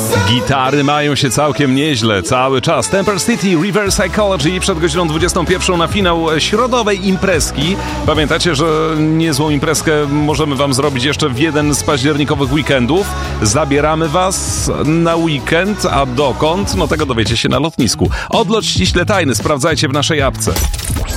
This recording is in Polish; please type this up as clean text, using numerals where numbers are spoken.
Gitary mają się całkiem nieźle cały czas. Temper City, Reverse Psychology przed godziną 21 na finał środowej imprezki. Pamiętacie, że niezłą imprezkę możemy wam zrobić jeszcze w jeden z październikowych weekendów. Zabieramy was na weekend, a dokąd? No tego dowiecie się na lotnisku. Odlot ściśle tajny, sprawdzajcie w naszej apce.